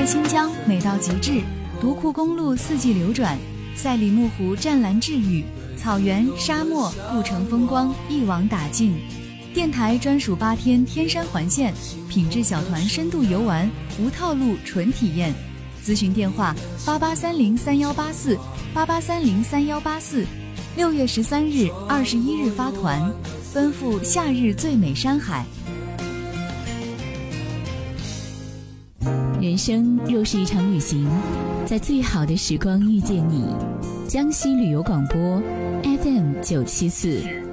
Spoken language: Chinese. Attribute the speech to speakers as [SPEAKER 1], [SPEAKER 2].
[SPEAKER 1] 新疆美到极致，独库公路四季流转，赛里木湖湛蓝治愈，草原沙漠故城风光一网打尽。电台专属8天天山环线，品质小团深度游玩，无套路纯体验。咨询电话8830318488303184。6月13日、21日发团，奔赴夏日最美山海。
[SPEAKER 2] 人生若是一场旅行，在最好的时光遇见你。江西旅游广播 FM 974。